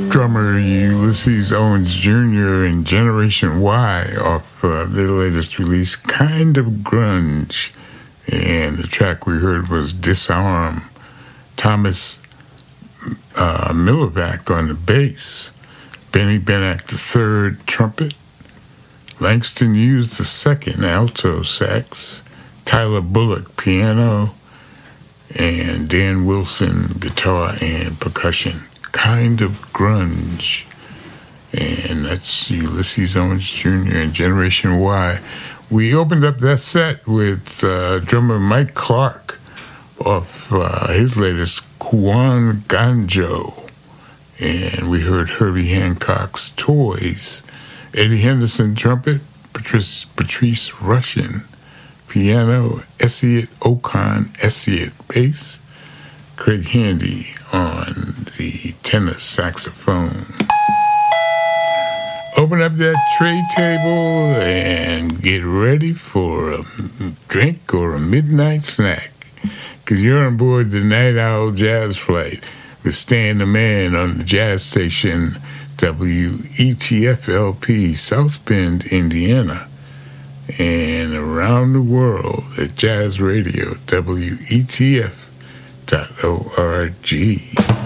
Drummer Ulysses Owens Jr. and Generation Y off their latest release, Kind of Grunge. And the track we heard was Disarm. Thomas Millerback on the bass. Benny Benack III trumpet. Langston Hughes II alto sax. Tyler Bullock piano. And Dan Wilson guitar and percussion. Kind of Grunge. And that's Ulysses Owens Jr. and Generation Y. We opened up that set with drummer Mike Clark off his latest Kuan Ganjo. And we heard Herbie Hancock's Toys. Eddie Henderson trumpet, Patrice Rushen piano, Essiet Ocon Essiet bass, Craig Handy on the tenor saxophone. Open up that tray table and get ready for a drink or a midnight snack, because you're on board the Night Owl Jazz Flight with Stan the Man on the jazz station WETF-LP, South Bend, Indiana, and around the world at Jazz Radio, WETF.org.